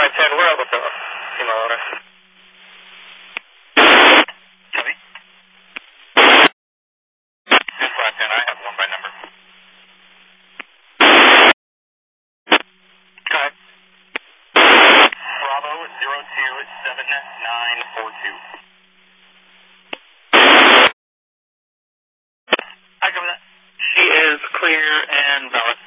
510, we're able to female owner. Copy. 510, I have one by number. Go ahead. Bravo 027942. I go with that. She is clear and valid.